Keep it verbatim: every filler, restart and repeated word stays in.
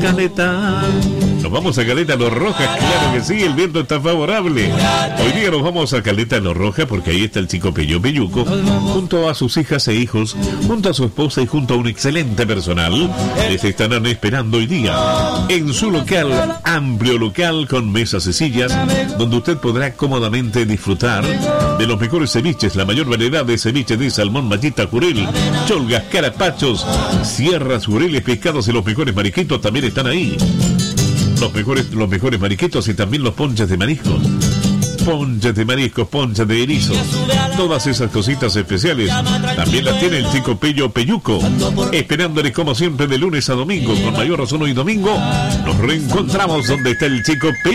Caleta. Nos vamos a Caleta Los Rojas, claro que sí, el viento está favorable. Hoy día nos vamos a Caleta Los Rojas porque ahí está el chico Pello Peyuco, junto a sus hijas e hijos, junto a su esposa y junto a un excelente personal. Les estarán esperando hoy día en su local, amplio local con mesas y sillas, donde usted podrá cómodamente disfrutar de los mejores ceviches, la mayor variedad de ceviches de salmón, mallita, jurel, cholgas, carapachos, sierras, jureles, pescados y los mejores mariquitos también están ahí. Los mejores, los mejores mariquitos y también los ponches de mariscos. Ponches de mariscos, ponches de erizo. Todas esas cositas especiales también las tiene el chico Pello Peyuco. Esperándoles como siempre de lunes a domingo. Con mayor razón hoy domingo nos reencontramos donde está el chico Pello.